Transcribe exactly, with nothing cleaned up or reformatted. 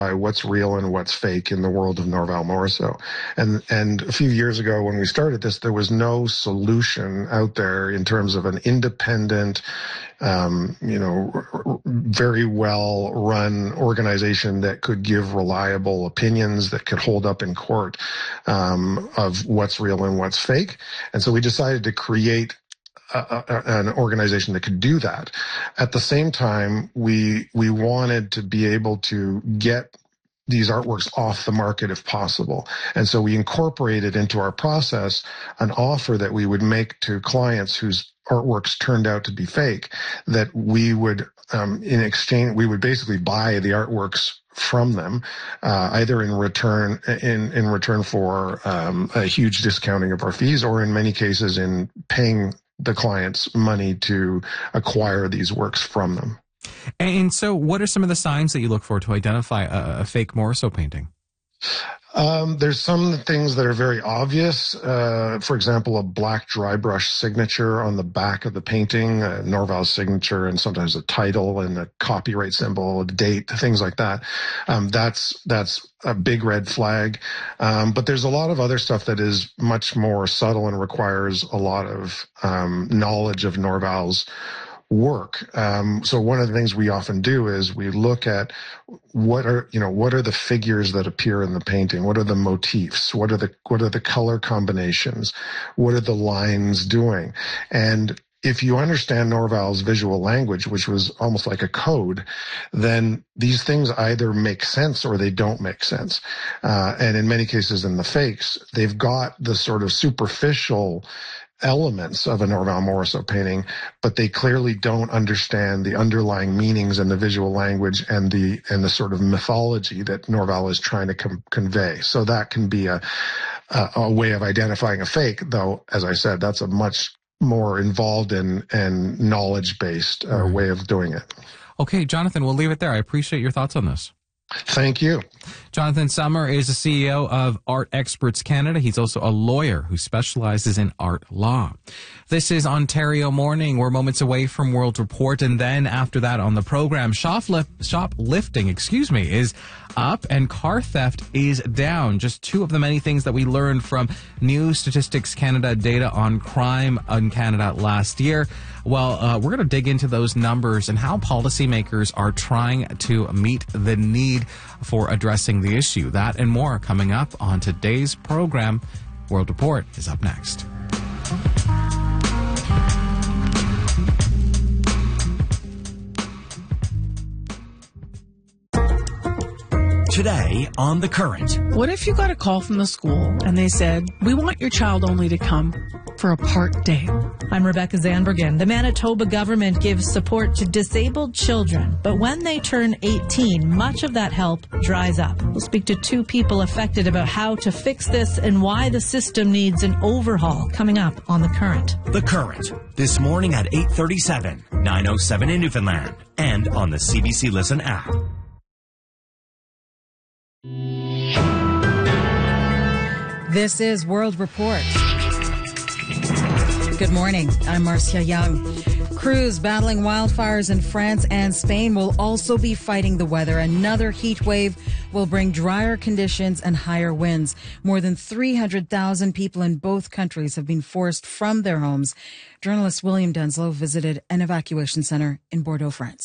what's real and what's fake in the world of Norval Morrisseau. And and a few years ago when we started this, there was no solution out there in terms of an independent, um, you know, very well run organization that could give reliable opinions that could hold up in court um, of what's real and what's fake. And so we decided to create A, a, an organization that could do that. At the same time, we we wanted to be able to get these artworks off the market if possible. And so we incorporated into our process an offer that we would make to clients whose artworks turned out to be fake, that we would, um, in exchange, we would basically buy the artworks from them, uh, either in return, in, in return for um, a huge discounting of our fees, or in many cases in paying the clients money to acquire these works from them. And so what are some of the signs that you look for to identify a, a fake Morrisseau painting? Um, there's some things that are very obvious. Uh, for example, a black dry brush signature on the back of the painting, uh, Norval's signature, and sometimes a title and a copyright symbol, a date, things like that. Um, that's, that's a big red flag. Um, but there's a lot of other stuff that is much more subtle and requires a lot of, um, knowledge of Norval's work. Um, so one of the things we often do is we look at what are, you know, what are the figures that appear in the painting? What are the motifs? What are the, what are the color combinations? What are the lines doing? And if you understand Norval's visual language, which was almost like a code, then these things either make sense or they don't make sense. Uh, and in many cases in the fakes, they've got the sort of superficial elements of a Norval Morrisseau painting, but they clearly don't understand the underlying meanings and the visual language and the and the sort of mythology that Norval is trying to com- convey. So that can be a, a a way of identifying a fake, though, as I said, that's a much more involved and and knowledge-based uh, right. way of doing it. Okay, Jonathan, we'll leave it there. I appreciate your thoughts on this. Thank you. Jonathan Sommer is the C E O of Art Experts Canada. He's also a lawyer who specializes in art law. This is Ontario Morning. We're moments away from World Report, and then after that on the program, shoplift, shoplifting, excuse me, is up and car theft is down. Just two of the many things that we learned from New Statistics Canada data on crime in Canada last year. Well, uh, we're going to dig into those numbers and how policymakers are trying to meet the need for addressing the issue. That and more coming up on today's program. World Report is up next. Today on The Current. What if you got a call from the school and they said, we want your child only to come for a part day? I'm Rebecca Zanbergen. The Manitoba government gives support to disabled children, but when they turn eighteen, much of that help dries up. We'll speak to two people affected about how to fix this and why the system needs an overhaul coming up on The Current. The Current, this morning at eight thirty-seven, nine oh seven in Newfoundland, and on the C B C Listen app. This is World Report. Good morning. I'm Marcia Young. Crews battling wildfires in France and Spain will also be fighting the weather. Another heat wave will bring drier conditions and higher winds. More than three hundred thousand people in both countries have been forced from their homes. Journalist William Denslow visited an evacuation center in Bordeaux, France.